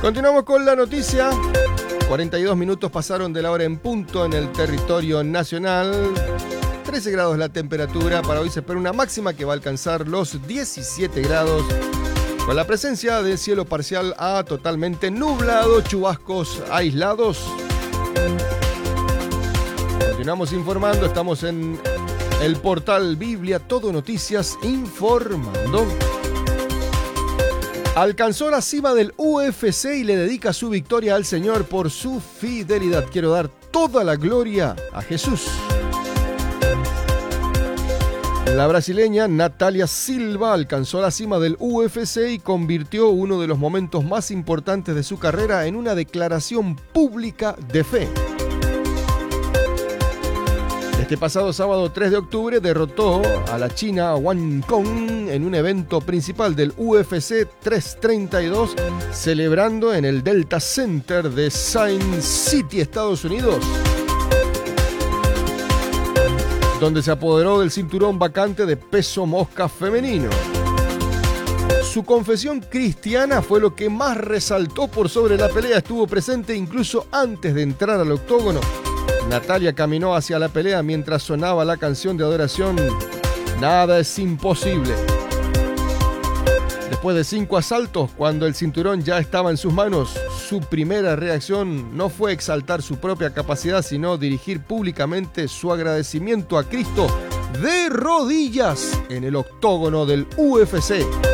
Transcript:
Continuamos con la noticia. 42 minutos pasaron de la hora en punto en el territorio nacional. 13 grados la temperatura. Para hoy se espera una máxima que va a alcanzar los 17 grados. Con la presencia de cielo parcial a totalmente nublado, chubascos aislados. Continuamos informando. Estamos en el portal Biblia Todo Noticias informando. Alcanzó la cima del UFC y le dedica su victoria al Señor por su fidelidad. Quiero dar toda la gloria a Jesús. La brasileña Natalia Silva alcanzó la cima del UFC y convirtió uno de los momentos más importantes de su carrera en una declaración pública de fe. Este pasado sábado 3 de octubre derrotó a la china Wang Kong en un evento principal del UFC 332, celebrando en el Delta Center de Sin City, Estados Unidos, donde se apoderó del cinturón vacante de peso mosca femenino. Su confesión cristiana fue lo que más resaltó por sobre la pelea. Estuvo presente incluso antes de entrar al octógono. Natalia caminó hacia la pelea mientras sonaba la canción de adoración Nada es imposible. Después de 5 asaltos, cuando el cinturón ya estaba en sus manos, su primera reacción no fue exaltar su propia capacidad, sino dirigir públicamente su agradecimiento a Cristo de rodillas en el octógono del UFC.